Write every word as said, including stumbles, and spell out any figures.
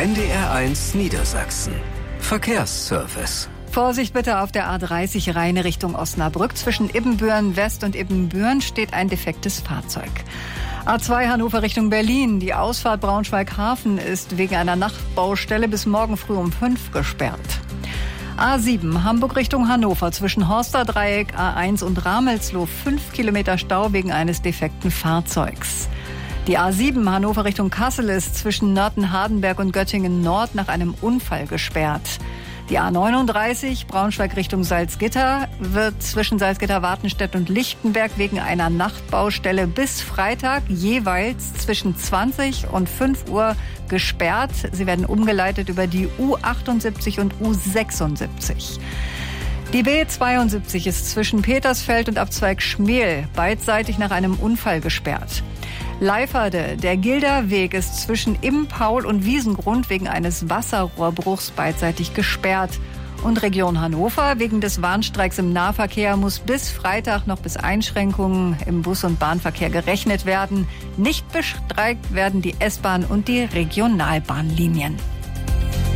N D R eins Niedersachsen. Verkehrsservice. Vorsicht bitte auf der A dreißig Rheine Richtung Osnabrück. Zwischen Ibbenbüren West und Ibbenbüren steht ein defektes Fahrzeug. A zwei Hannover Richtung Berlin. Die Ausfahrt Braunschweig-Hafen ist wegen einer Nachtbaustelle bis morgen früh um fünf gesperrt. A sieben Hamburg Richtung Hannover. Zwischen Horsterdreieck, A eins und Ramelsloh fünf Kilometer Stau wegen eines defekten Fahrzeugs. Die A sieben Hannover Richtung Kassel ist zwischen Nörten-Hardenberg und Göttingen Nord nach einem Unfall gesperrt. Die A neununddreißig Braunschweig Richtung Salzgitter wird zwischen Salzgitter-Wartenstedt und Lichtenberg wegen einer Nachtbaustelle bis Freitag jeweils zwischen zwanzig und fünf Uhr gesperrt. Sie werden umgeleitet über die U achtundsiebzig und U sechsundsiebzig. Die B zweiundsiebzig ist zwischen Petersfeld und Abzweig Schmel beidseitig nach einem Unfall gesperrt. Leiferde, der Gilderweg ist zwischen Immpaul und Wiesengrund wegen eines Wasserrohrbruchs beidseitig gesperrt. Und Region Hannover, wegen des Warnstreiks im Nahverkehr muss bis Freitag noch bis Einschränkungen im Bus- und Bahnverkehr gerechnet werden. Nicht bestreikt werden die S-Bahn und die Regionalbahnlinien.